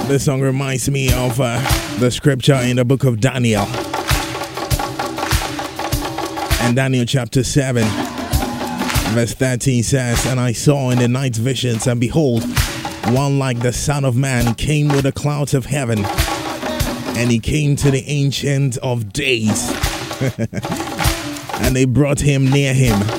This song reminds me of the scripture in the book of Daniel. And Daniel chapter 7, verse 13 says, "And I saw in the night visions, and behold, one like the Son of Man came with the clouds of heaven, and he came to the Ancient of Days, and they brought him near him,